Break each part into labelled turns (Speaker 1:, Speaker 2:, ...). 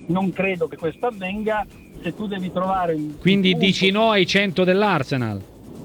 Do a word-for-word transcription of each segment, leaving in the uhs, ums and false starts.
Speaker 1: non credo che questo avvenga. Se tu devi trovare un
Speaker 2: quindi
Speaker 1: punto...
Speaker 2: dici no ai cento dell'Arsenal?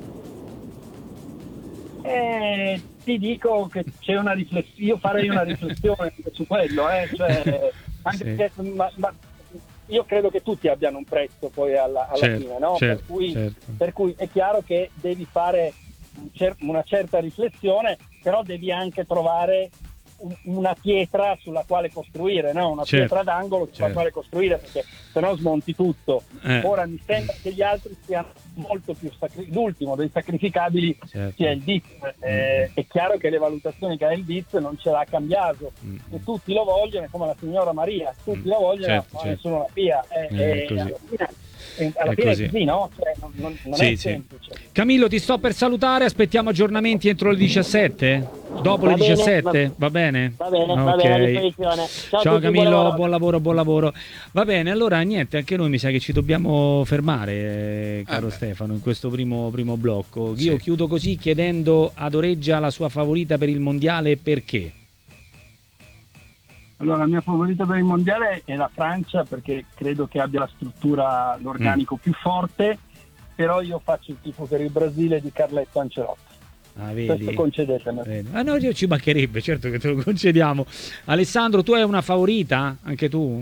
Speaker 1: Eh, ti dico che c'è una riflessione, io farei una riflessione su quello, eh? Cioè, anche
Speaker 2: sì.
Speaker 1: perché, ma, ma io credo che tutti abbiano un prezzo poi alla, alla
Speaker 2: certo,
Speaker 1: fine, no?
Speaker 2: Certo,
Speaker 1: per, cui,
Speaker 2: certo.
Speaker 1: per cui è chiaro che devi fare un cer- una certa riflessione, però devi anche trovare un, una pietra sulla quale costruire, no? Una
Speaker 2: certo,
Speaker 1: pietra d'angolo sulla
Speaker 2: certo.
Speaker 1: quale costruire, perché se no smonti tutto.
Speaker 2: Eh.
Speaker 1: Ora mi sembra che gli altri siano molto più sacri- l'ultimo dei sacrificabili
Speaker 2: certo.
Speaker 1: sia il D I Z. Eh, è chiaro che le valutazioni che ha il D I Z non ce l'ha cambiato,
Speaker 2: mm.
Speaker 1: e tutti lo vogliono, come la signora Maria, tutti
Speaker 2: mm.
Speaker 1: lo vogliono,
Speaker 2: certo,
Speaker 1: ma
Speaker 2: certo.
Speaker 1: nessuno la pia. Eh,
Speaker 2: Eh,
Speaker 1: eh,
Speaker 2: così.
Speaker 1: alla fine, eh, alla
Speaker 2: È
Speaker 1: fine
Speaker 2: così.
Speaker 1: è così, no? Cioè, non, non, non
Speaker 2: Sì,
Speaker 1: è
Speaker 2: sì.
Speaker 1: semplice.
Speaker 2: Camillo, ti sto per salutare, aspettiamo aggiornamenti entro le diciassette? Dopo
Speaker 1: Va
Speaker 2: le
Speaker 1: bene,
Speaker 2: diciassette?
Speaker 1: va-
Speaker 2: Va bene?
Speaker 1: Va bene,
Speaker 2: Ok.
Speaker 1: va bene, a disposizione. Ciao,
Speaker 2: Ciao
Speaker 1: a tutti, buon
Speaker 2: Camillo,
Speaker 1: lavoro.
Speaker 2: buon lavoro, buon lavoro. Va bene, allora niente, anche noi mi sa che ci dobbiamo fermare, eh, caro
Speaker 3: Eh
Speaker 2: Stefano, in questo primo, primo blocco.
Speaker 3: Sì.
Speaker 2: Io chiudo così chiedendo ad Oreggia la sua favorita per il mondiale, perché?
Speaker 1: Allora, la mia favorita per il mondiale è la Francia, perché credo che abbia la struttura, l'organico
Speaker 2: Mm.
Speaker 1: più forte, però io faccio il tifo per il Brasile di Carletto Ancelotti.
Speaker 2: Ah,
Speaker 1: Questo
Speaker 2: vedi?
Speaker 1: concedetemi.
Speaker 2: Vedi. Ah no, ci mancherebbe, certo che te lo concediamo. Alessandro, tu hai una favorita? Anche tu?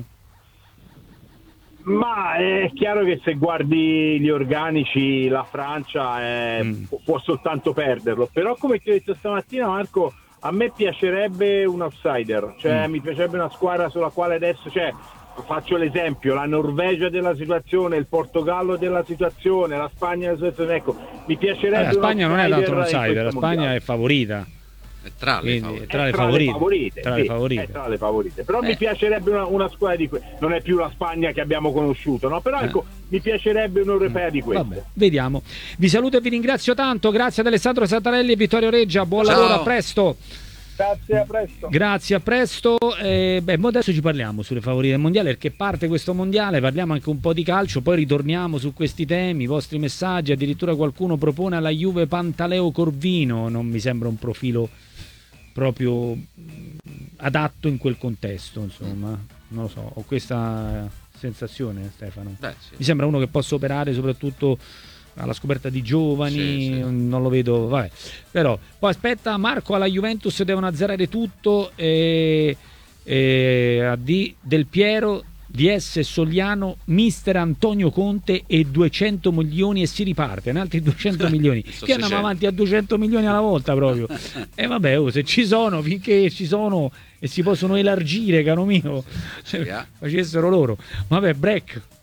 Speaker 4: Ma è chiaro che se guardi gli organici la Francia è,
Speaker 2: Mm.
Speaker 4: può, può soltanto perderlo, però come ti ho detto stamattina, Marco, a me piacerebbe un outsider, cioè
Speaker 2: Mm.
Speaker 4: mi piacerebbe una squadra sulla quale adesso, cioè, faccio l'esempio, la Norvegia della situazione, il Portogallo della situazione, la Spagna della situazione, ecco, mi piacerebbe
Speaker 2: Eh, la Spagna
Speaker 4: un
Speaker 2: non è tanto un
Speaker 4: in
Speaker 2: outsider, la
Speaker 4: questo
Speaker 2: Spagna
Speaker 4: mondiale.
Speaker 2: è favorita.
Speaker 3: È tra le
Speaker 2: Quindi,
Speaker 3: favorite.
Speaker 2: tra
Speaker 4: È
Speaker 2: le
Speaker 4: tra
Speaker 2: favorite,
Speaker 4: le favorite,
Speaker 2: tra
Speaker 4: sì,
Speaker 2: le favorite.
Speaker 4: è tra le favorite. Però
Speaker 3: Eh.
Speaker 4: mi piacerebbe una, una squadra di queste, non è più la Spagna che abbiamo conosciuto, no? Però
Speaker 2: Eh.
Speaker 4: ecco, mi piacerebbe un europeo di queste.
Speaker 2: Vabbè, vediamo. Vi saluto e vi ringrazio tanto. Grazie ad Alessandro Santarelli e Vittorio Reggia. Buon
Speaker 3: Ciao.
Speaker 2: lavoro, a presto.
Speaker 1: Grazie, a presto.
Speaker 2: Grazie, a presto. Eh, beh, mo adesso ci parliamo sulle favorite del mondiale, perché parte questo mondiale, parliamo anche un po' di calcio, poi ritorniamo su questi temi, i vostri messaggi. Addirittura qualcuno propone alla Juve Pantaleo Corvino, non mi sembra un profilo proprio adatto in quel contesto, insomma. Non lo so, ho questa sensazione, Stefano.
Speaker 3: Beh, sì.
Speaker 2: Mi sembra uno che possa operare soprattutto alla scoperta di giovani,
Speaker 3: Sì, sì.
Speaker 2: non lo vedo, vabbè. Però poi aspetta, Marco, alla Juventus devono azzerare tutto e, e a D Del Piero, D S Sogliano, mister Antonio Conte e duecento milioni e si riparte, in altri duecento milioni.
Speaker 3: Sono
Speaker 2: Che andiamo
Speaker 3: seicento.
Speaker 2: avanti a duecento milioni alla volta proprio. E vabbè, oh, se ci sono, finché ci sono e si possono elargire, caro mio,
Speaker 3: Serie A.
Speaker 2: facessero loro. Vabbè, break.